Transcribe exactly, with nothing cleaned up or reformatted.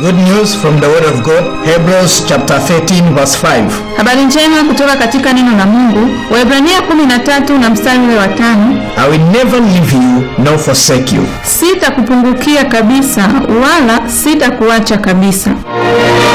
Good news from the word of God, Hebrews chapter thirteen verse five. Habari njema kutoka katika neno la Mungu, Waebrania kumi na tatu na mstari wa tano. I will never leave you nor forsake you. Sitakupungukia kabisa wala sitakuacha kabisa.